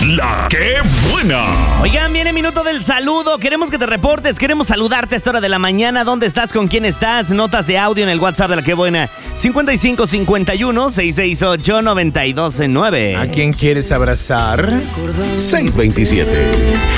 La que buena. Oigan, viene minuto del saludo. Queremos que te reportes, queremos saludarte a esta hora de la mañana. ¿Dónde estás? ¿Con quién estás? Notas de audio en el WhatsApp de La que buena. 5551-668-9209. ¿A quién quieres abrazar? 627